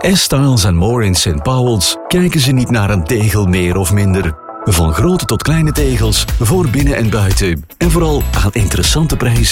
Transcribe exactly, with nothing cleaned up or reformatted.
Bij S-Styles and More in Saint Paul's kijken ze niet naar een tegel meer of minder. Van grote tot kleine tegels, voor binnen en buiten. En vooral aan interessante prijzen.